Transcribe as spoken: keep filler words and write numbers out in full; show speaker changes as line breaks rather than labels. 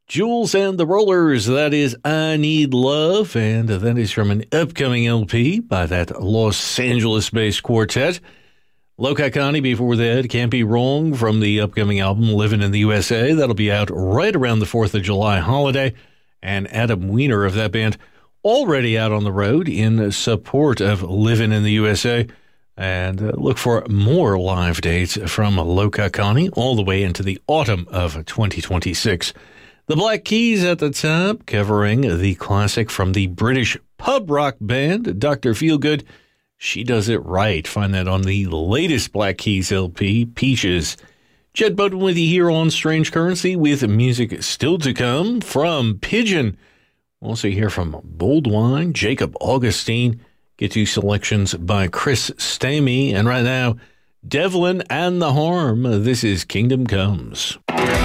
Jules and the Rollers, that is I Need Love, and that is from an upcoming L P by that Los Angeles-based quartet. Lokai Connie before that, Can't Be Wrong, from the upcoming album Living in the U S A. That'll be out right around the fourth of July holiday. And Adam Weiner of that band already out on the road in support of Living in the U S A. And uh, look for more live dates from Lokai Connie all the way into the autumn of twenty twenty-six. The Black Keys at the top, covering the classic from the British pub rock band, Doctor Feelgood. She Does It Right. Find that on the latest Black Keys L P, Peaches. Jed Bowden with you here on Strange Currency with music still to come from Pigeon. We'll also hear from Bold Wine, Jacob Augustine. Get to selections by Chris Stamey. And right now, Devlin and the Harm. This is Kingdom Comes.